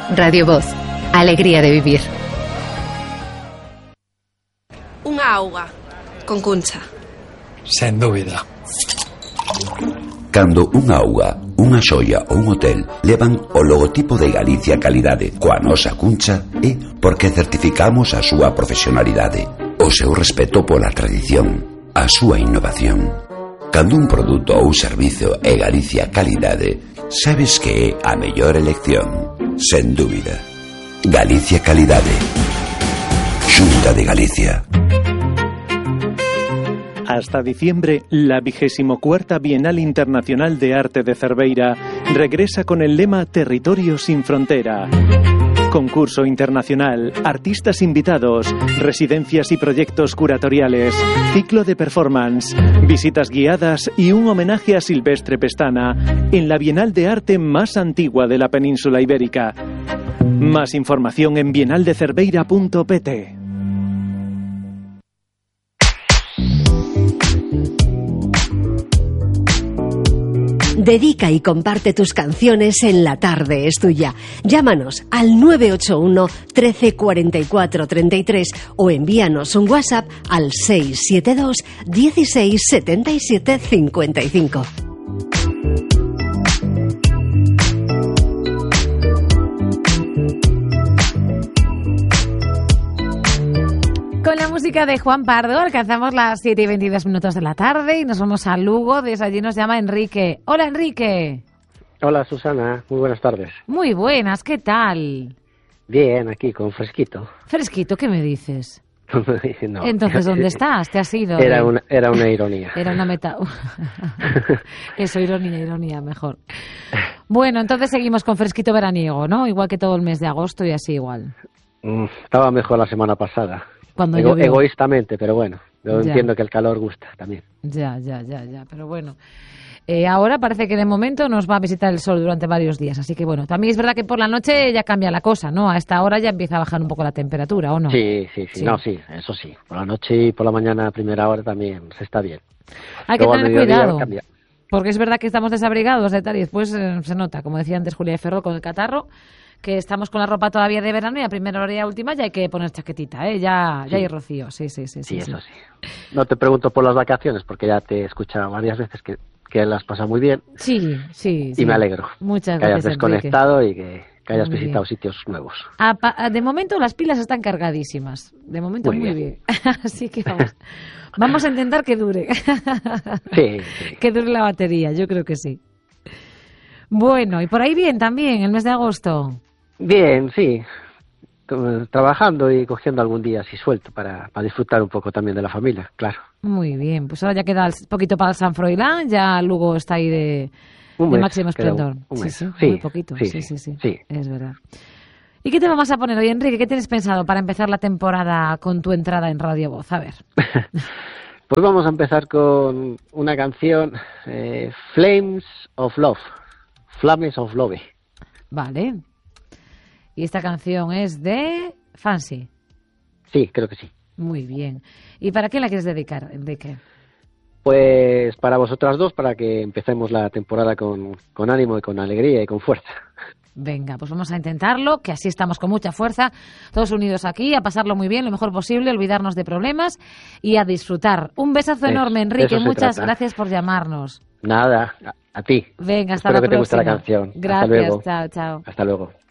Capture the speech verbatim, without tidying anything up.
Radio Voz, alegría de vivir. Unha auga, con Cuncha. Sen dúbida. Cando unha auga, unha xoia ou un hotel levan o logotipo de Galicia Calidade coa nosa Cuncha, é porque certificamos a súa profesionalidade, o seu respeto pola tradición, a súa innovación. Cando un produto ou servizo é Galicia Calidade, sabes que é a mellor elección, sen dúbida. Galicia Calidade, Xunta de Galicia. Hasta diciembre, la vigésimo cuarta Bienal Internacional de Arte de Cerveira regresa con el lema Territorio sin Frontera. Concurso internacional, artistas invitados, residencias y proyectos curatoriales, ciclo de performance, visitas guiadas y un homenaje a Silvestre Pestana en la Bienal de Arte más antigua de la península ibérica. Más información en bienal de cerveira punto pt. Dedica y comparte tus canciones en La Tarde es Tuya. Llámanos al nueve ocho uno, trece, cuarenta y cuatro, treinta y tres o envíanos un WhatsApp al seis siete dos, dieciséis, setenta y siete, cincuenta y cinco. Con la música de Juan Pardo alcanzamos las siete y veintidós minutos de la tarde y nos vamos a Lugo. Desde allí nos llama Enrique. Hola, Enrique. Hola, Susana. Muy buenas tardes. Muy buenas, ¿qué tal? Bien, aquí con fresquito. ¿Fresquito? ¿Qué me dices? No. Entonces, ¿dónde estás? ¿Te has ido? Era una, era una ironía. Era una meta... Eso, ironía, ironía, mejor. Bueno, entonces seguimos con fresquito veraniego, ¿no? Igual que todo el mes de agosto y así igual. Mm, estaba mejor la semana pasada. Cuando Ego, llovió. Egoístamente, pero bueno, yo Ya. entiendo que el calor gusta también. Ya, ya, ya, ya, pero bueno. Eh, ahora parece que de momento nos va a visitar el sol durante varios días, así que bueno, también es verdad que por la noche ya cambia la cosa, ¿no? A esta hora ya empieza a bajar un poco la temperatura, ¿o no? Sí, sí, sí, Sí. no, sí, eso sí. Por la noche y por la mañana a primera hora también se está bien. Hay que Luego al tener mediodía cuidado, cambia. porque es verdad que estamos desabrigados de tal y después eh, se nota, como decía antes Julia de Ferro con el catarro, que estamos con la ropa todavía de verano y a primera hora y a última ya hay que poner chaquetita, ¿eh? Ya, ya Sí. hay rocío, sí, sí, sí. Sí, sí, eso sí. sí. No te pregunto por las vacaciones, porque ya te he escuchado varias veces que, que las pasas muy bien. Sí, sí, sí. Y me alegro. Muchas que hayas gracias, Enrique. desconectado y que, que hayas Muy visitado bien. sitios nuevos. A pa- a- de momento las pilas están cargadísimas. De momento muy, Muy bien. bien. Así que vamos. Vamos a intentar que dure. Sí, sí. Que dure la batería, yo creo que sí. Bueno, y por ahí bien también, el mes de agosto. Bien, sí. Como trabajando y cogiendo algún día así suelto para, para disfrutar un poco también de la familia, claro. Muy bien, pues ahora ya queda el poquito para el San Froilán, ya Lugo está ahí de, Un de mes, máximo queda un- esplendor. un sí, mes. sí, Sí, muy poquito. Sí sí, sí, sí, sí. es verdad. ¿Y qué te vamos a poner hoy, Enrique? ¿Qué tienes pensado para empezar la temporada con tu entrada en Radio Voz? A ver. Pues vamos a empezar con una canción, eh, Flames of Love, Flames of Love. Vale. Y esta canción es de Fancy. Sí, creo que sí. Muy bien. ¿Y para qué la quieres dedicar, Enrique? Pues para vosotras dos, para que empecemos la temporada con, con ánimo y con alegría y con fuerza. Venga, pues vamos a intentarlo, que así estamos con mucha fuerza, todos unidos aquí, a pasarlo muy bien, lo mejor posible, olvidarnos de problemas y a disfrutar. Un besazo Es- enorme, de Enrique, eso se muchas trata. gracias por llamarnos. Nada, a, a ti. Venga, hasta Espero la que te guste próxima. la canción. Hasta Gracias, luego. chao, chao. Hasta luego.